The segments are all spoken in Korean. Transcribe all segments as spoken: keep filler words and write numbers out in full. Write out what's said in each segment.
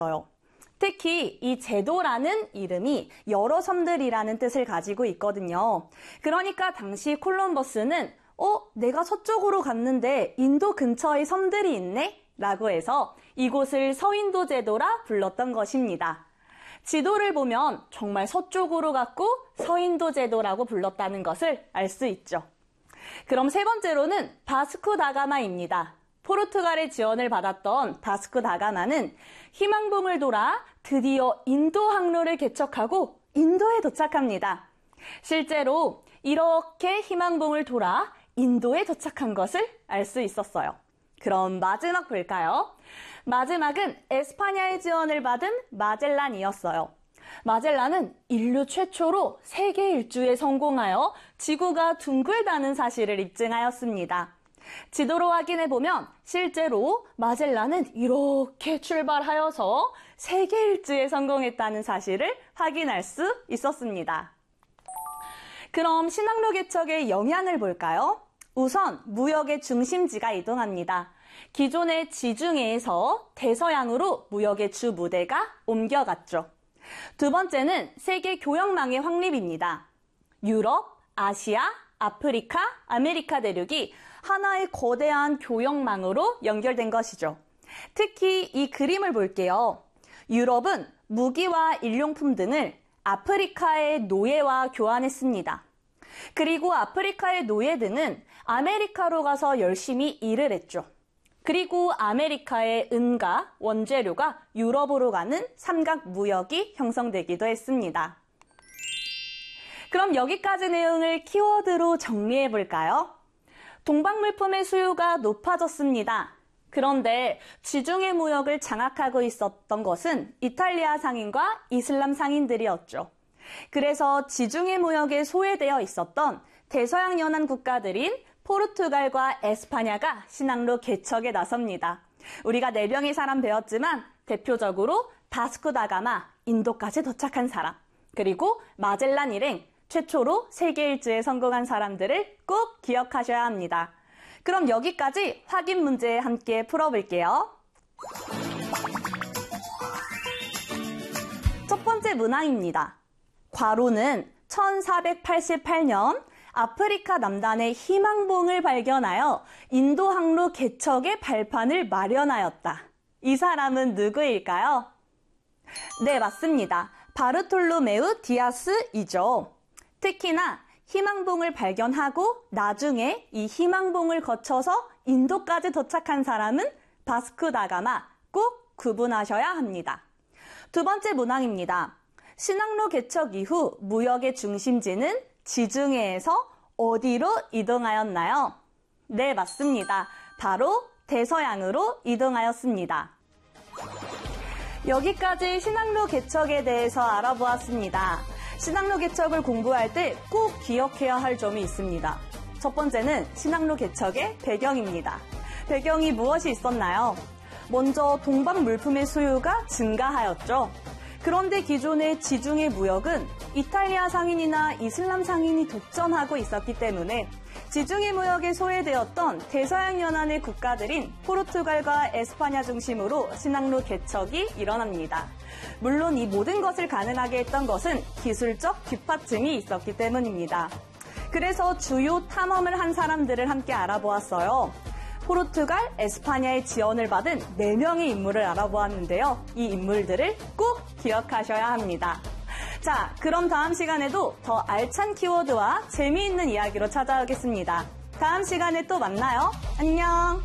특히 이 제도라는 이름이 여러 섬들이라는 뜻을 가지고 있거든요. 그러니까 당시 콜럼버스는 어? 내가 서쪽으로 갔는데 인도 근처에 섬들이 있네? 라고 해서 이곳을 서인도 제도라 불렀던 것입니다. 지도를 보면 정말 서쪽으로 갔고 서인도 제도라고 불렀다는 것을 알 수 있죠. 그럼 세 번째로는 바스코 다가마입니다. 포르투갈의 지원을 받았던 바스코 다가마는 희망봉을 돌아 드디어 인도 항로를 개척하고 인도에 도착합니다. 실제로 이렇게 희망봉을 돌아 인도에 도착한 것을 알 수 있었어요. 그럼 마지막 볼까요? 마지막은 에스파냐의 지원을 받은 마젤란이었어요. 마젤란은 인류 최초로 세계 일주에 성공하여 지구가 둥글다는 사실을 입증하였습니다. 지도로 확인해보면 실제로 마젤란은 이렇게 출발하여서 세계 일주에 성공했다는 사실을 확인할 수 있었습니다. 그럼 신항로 개척의 영향을 볼까요? 우선 무역의 중심지가 이동합니다. 기존의 지중해에서 대서양으로 무역의 주 무대가 옮겨갔죠. 두 번째는 세계 교역망의 확립입니다. 유럽, 아시아, 아프리카, 아메리카 대륙이 하나의 거대한 교역망으로 연결된 것이죠. 특히 이 그림을 볼게요. 유럽은 무기와 일용품 등을 아프리카의 노예와 교환했습니다. 그리고 아프리카의 노예들은 아메리카로 가서 열심히 일을 했죠. 그리고 아메리카의 은과 원재료가 유럽으로 가는 삼각 무역이 형성되기도 했습니다. 그럼 여기까지 내용을 키워드로 정리해 볼까요? 동방물품의 수요가 높아졌습니다. 그런데 지중해 무역을 장악하고 있었던 것은 이탈리아 상인과 이슬람 상인들이었죠. 그래서 지중해 무역에 소외되어 있었던 대서양 연안 국가들인 포르투갈과 에스파냐가 신항로 개척에 나섭니다. 우리가 네 명의 사람 배웠지만 대표적으로 바스코 다가마, 인도까지 도착한 사람, 그리고 마젤란 일행, 최초로 세계 일주에 성공한 사람들을 꼭 기억하셔야 합니다. 그럼 여기까지 확인 문제 함께 풀어볼게요. 첫 번째 문항입니다. 과로는 천사백팔십팔 년 아프리카 남단의 희망봉을 발견하여 인도 항로 개척의 발판을 마련하였다. 이 사람은 누구일까요? 네, 맞습니다. 바르톨로메우 디아스이죠. 특히나 희망봉을 발견하고 나중에 이 희망봉을 거쳐서 인도까지 도착한 사람은 바스코 다가마, 꼭 구분하셔야 합니다. 두 번째 문항입니다. 신항로 개척 이후 무역의 중심지는 지중해에서 어디로 이동하였나요? 네, 맞습니다. 바로 대서양으로 이동하였습니다. 여기까지 신항로 개척에 대해서 알아보았습니다. 신항로 개척을 공부할 때 꼭 기억해야 할 점이 있습니다. 첫 번째는 신항로 개척의 배경입니다. 배경이 무엇이 있었나요? 먼저 동방 물품의 수요가 증가하였죠. 그런데 기존의 지중해 무역은 이탈리아 상인이나 이슬람 상인이 독점하고 있었기 때문에 지중해 무역에 소외되었던 대서양 연안의 국가들인 포르투갈과 에스파냐 중심으로 신항로 개척이 일어납니다. 물론 이 모든 것을 가능하게 했던 것은 기술적 뒷받침이 있었기 때문입니다. 그래서 주요 탐험을 한 사람들을 함께 알아보았어요. 포르투갈, 에스파냐의 지원을 받은 네 명의 인물을 알아보았는데요. 이 인물들을 꼭 기억하셔야 합니다. 자, 그럼 다음 시간에도 더 알찬 키워드와 재미있는 이야기로 찾아오겠습니다. 다음 시간에 또 만나요. 안녕!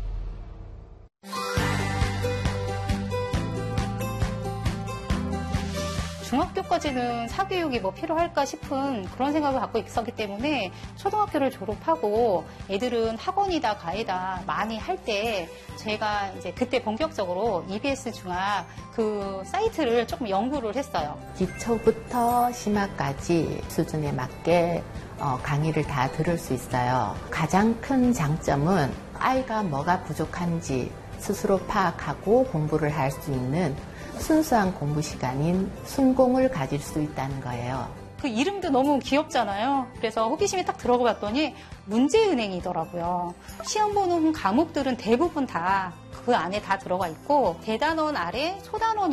중학교까지는 사교육이 뭐 필요할까 싶은 그런 생각을 갖고 있었기 때문에 초등학교를 졸업하고 애들은 학원이다 가이다 많이 할 때 제가 이제 그때 본격적으로 이비에스 중학 그 사이트를 조금 연구를 했어요. 기초부터 심화까지 수준에 맞게 어, 강의를 다 들을 수 있어요. 가장 큰 장점은 아이가 뭐가 부족한지 스스로 파악하고 공부를 할 수 있는 순수한 공부 시간인 순공을 가질 수 있다는 거예요. 그 이름도 너무 귀엽잖아요. 그래서 호기심이 딱 들어가 봤더니 문제은행이더라고요. 시험 보는 과목들은 대부분 다 그 안에 다 들어가 있고 대단원 아래 소단원이